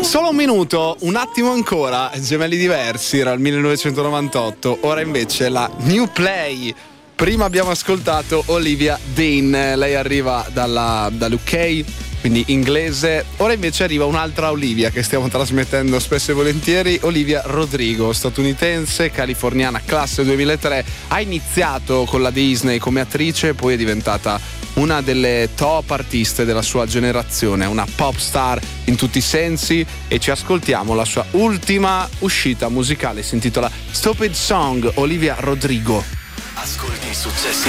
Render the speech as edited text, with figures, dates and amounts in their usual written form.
Solo un minuto, un attimo ancora, Gemelli Diversi, era il 1998, ora invece la New Play. Prima abbiamo ascoltato Olivia Dean, lei arriva dall'UK, quindi inglese. Ora invece arriva un'altra Olivia che stiamo trasmettendo spesso e volentieri, Olivia Rodrigo, statunitense, californiana, classe 2003. Ha iniziato con la Disney come attrice, poi è diventata una delle top artiste della sua generazione, una pop star in tutti i sensi, e ci ascoltiamo la sua ultima uscita musicale, si intitola Stupid Song, Olivia Rodrigo. Ascolti i successi